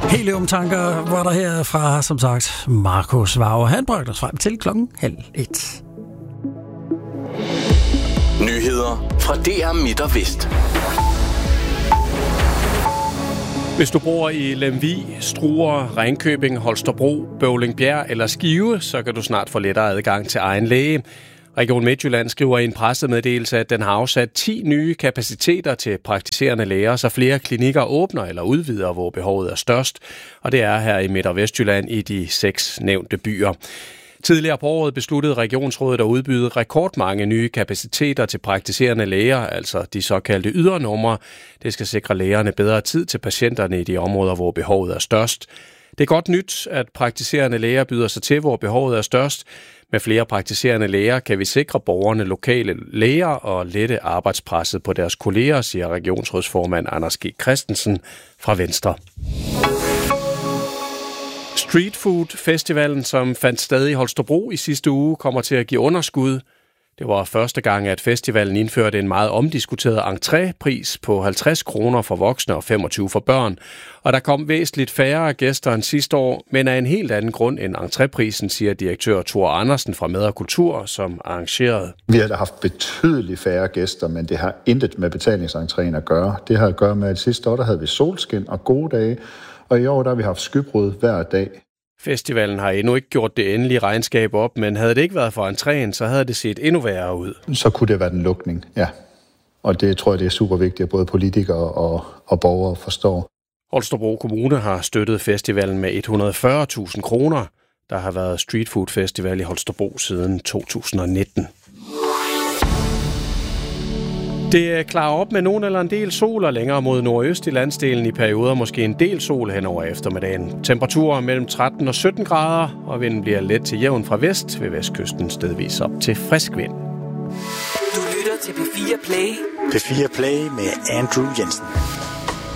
Heliumtanker var der her fra, som sagt, Markus Vauer. Han bragte os frem til 12:30. Nyheder fra DR Midt og Vest. Hvis du bor i Lemvig, Struer, Ringkøbing, Holstebro, Bøvlingbjerg eller Skive, så kan du snart få lettere adgang til egen læge. Region Midtjylland skriver i en pressemeddelelse, at den har afsat 10 nye kapaciteter til praktiserende læger, så flere klinikker åbner eller udvider, hvor behovet er størst. Og det er her i Midt- og Vestjylland i de 6 nævnte byer. Tidligere på året besluttede Regionsrådet at udbyde rekordmange nye kapaciteter til praktiserende læger, altså de såkaldte ydernumre. Det skal sikre lægerne bedre tid til patienterne i de områder, hvor behovet er størst. Det er godt nyt, at praktiserende læger byder sig til, hvor behovet er størst. Med flere praktiserende læger kan vi sikre borgerne lokale læger og lette arbejdspresset på deres kolleger, siger regionsrådsformand Anders G. Christensen fra Venstre. Street Food Festivalen, som fandt sted i Holstebro i sidste uge, kommer til at give underskud. Det var første gang, at festivalen indførte en meget omdiskuteret entrépris på 50 kroner for voksne og 25 for børn. Og der kom væsentligt færre gæster end sidste år, men af en helt anden grund end entréprisen, siger direktør Thor Andersen fra Mad og Kultur, som arrangerede. Vi har haft betydeligt færre gæster, men det har intet med betalingsentréen at gøre. Det har at gøre med, at sidste år der havde vi solskin og gode dage, og i år der har vi haft skybrud hver dag. Festivalen har endnu ikke gjort det endelige regnskab op, men havde det ikke været for entréen, så havde det set endnu værre ud. Så kunne det være den lukning, ja. Og det tror jeg, det er super vigtigt, at både politikere og borgere forstår. Holstebro Kommune har støttet festivalen med 140.000 kroner. Der har været Street Food Festival i Holstebro siden 2019. Det klarer op med nogen eller en del sol og længere mod nordøst i landsdelen i perioder, måske en del sol hen over eftermiddagen. Temperaturer mellem 13 og 17 grader, og vinden bliver let til jævn fra vest, ved vestkysten stedvis op til frisk vind. Du lytter til P4 Play. P4 Play med Andrew Jensen.